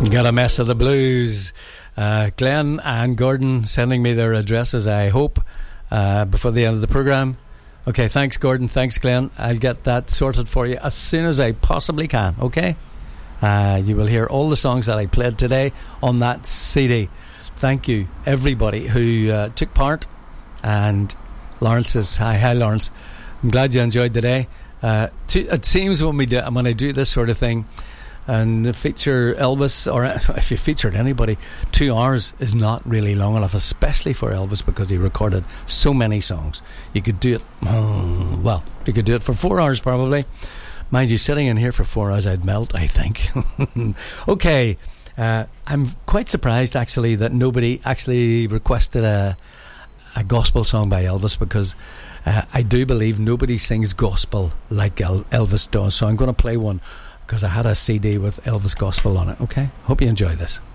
Got a mess of the blues. Glenn and Gordon sending me their addresses, I hope, before the end of the programme. Okay, thanks Gordon, thanks Glenn. I'll get that sorted for you as soon as I possibly can, okay? You will hear all the songs that I played today on that CD. Thank you everybody who took part. And Lawrence says hi Lawrence, I'm glad you enjoyed the day. It seems when I do this sort of thing and feature Elvis, or if you featured anybody, 2 hours is not really long enough, especially for Elvis, because he recorded so many songs. You could do it you could do it for 4 hours probably. Mind you, sitting in here for 4 hours I'd melt, I think. Okay, I'm quite surprised actually that nobody actually requested a gospel song by Elvis, because I do believe nobody sings gospel like Elvis does. So I'm going to play one because I had a CD with Elvis gospel on it. Okay, hope you enjoy this.